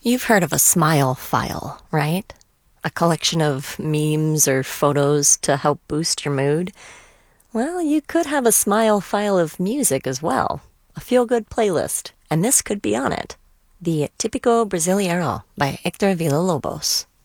You've heard of a smile file, right? A collection of memes or photos to help boost your mood. Well, you could have a smile file of music as well, a feel-good playlist, and this could be on it. The Típico Brasileiro by Hector Villa-Lobos.